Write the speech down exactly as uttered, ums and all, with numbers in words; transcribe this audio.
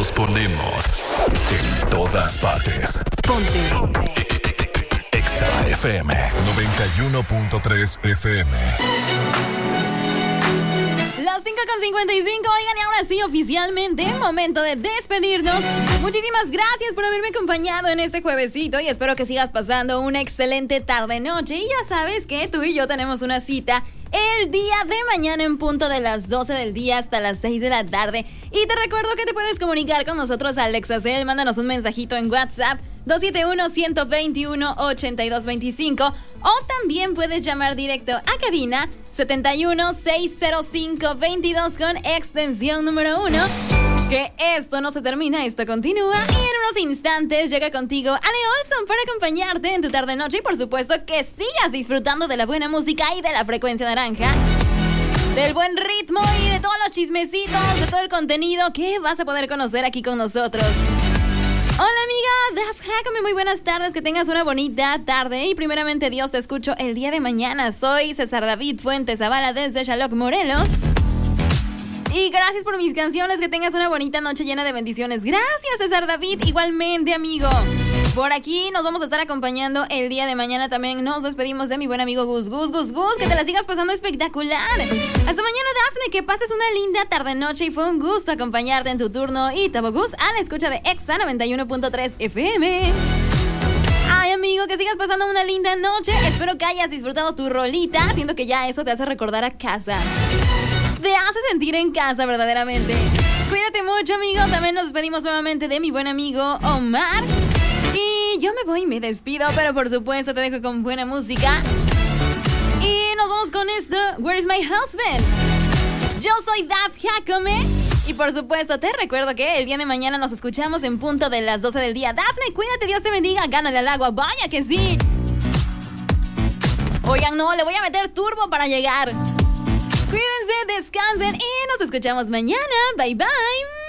Nos ponemos en todas partes. Ponte. Ponte. Exa F M noventa y uno punto tres F M. Las cinco con cincuenta y cinco, oigan, y ahora sí, oficialmente, momento de despedirnos. Muchísimas gracias por haberme acompañado en este juevesito y espero que sigas pasando una excelente tarde-noche. Y ya sabes que tú y yo tenemos una cita el día de mañana en punto de las doce del día hasta las seis de la tarde. Y te recuerdo que te puedes comunicar con nosotros al Exacel. Mándanos un mensajito en WhatsApp dos siete uno, uno dos uno, ocho dos dos cinco, o también puedes llamar directo a cabina setenta y uno, seiscientos cinco, veintidós con extensión número uno. Que esto no se termina, esto continúa. Y en unos instantes llega contigo Ale Olson para acompañarte en tu tarde-noche. Y por supuesto que sigas disfrutando de la buena música y de la frecuencia naranja, del buen ritmo y de todos los chismecitos, de todo el contenido que vas a poder conocer aquí con nosotros. Hola amiga, Daf Jacome, muy buenas tardes, que tengas una bonita tarde y primeramente Dios te escucho el día de mañana. Soy César David Fuentes Zavala desde Xaloc, Morelos. Y gracias por mis canciones, que tengas una bonita noche llena de bendiciones. Gracias César David, igualmente amigo. Por aquí nos vamos a estar acompañando el día de mañana también. Nos despedimos de mi buen amigo Gus Gus, Gus Gus, que te la sigas pasando espectacular. Hasta mañana Dafne, que pases una linda tarde-noche y fue un gusto acompañarte en tu turno. Y Tabo Gus a la escucha de Exa noventa y uno punto tres F M. Ay amigo, que sigas pasando una linda noche. Espero que hayas disfrutado tu rolita. Siento que ya eso te hace recordar a casa. Te hace sentir en casa verdaderamente. Cuídate mucho amigo. También nos despedimos nuevamente de mi buen amigo Omar. Y yo me voy y me despido, pero por supuesto te dejo con buena música. Y nos vamos con esto, Where is my husband? Yo soy Daf Jacome. Y por supuesto te recuerdo que el día de mañana nos escuchamos en punto de las doce del día. Dafne, cuídate, Dios te bendiga, gánale al agua, vaya que sí. Oigan, no, le voy a meter turbo para llegar. Cuídense, descansen y nos escuchamos mañana. Bye bye.